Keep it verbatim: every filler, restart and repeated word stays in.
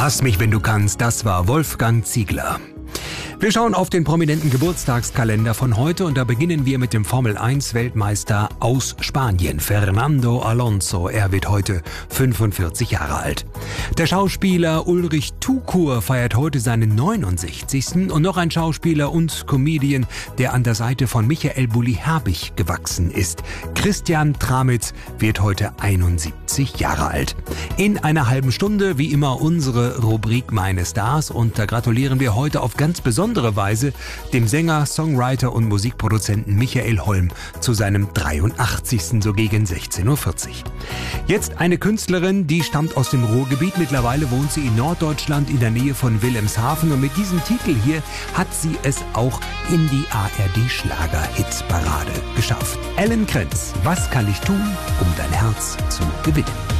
Hass mich, wenn du kannst, das war Wolfgang Ziegler. Wir schauen auf den prominenten Geburtstagskalender von heute und da beginnen wir mit dem Formel eins Weltmeister aus Spanien, Fernando Alonso. Er wird heute fünfundvierzig Jahre alt. Der Schauspieler Ulrich Tukur feiert heute seinen neunundsechzigsten und noch ein Schauspieler und Comedian, der an der Seite von Michael Bulli-Herbig gewachsen ist. Christian Tramitz wird heute einundsiebzig Jahre alt. In einer halben Stunde, wie immer, unsere Rubrik Meine Stars und da gratulieren wir heute auf ganz besondere Weise dem Sänger, Songwriter und Musikproduzenten Michael Holm zu seinem dreiundachtzigsten so gegen sechzehn Uhr vierzig. Jetzt eine Künstlerin, die stammt aus dem Ruhrgebiet. Mittlerweile wohnt sie in Norddeutschland in der Nähe von Wilhelmshaven und mit diesem Titel hier hat sie es auch in die A R D-Schlager-Hitparade geschafft. Ellen Krenz, was kann ich tun, um dein Herz zu gewinnen?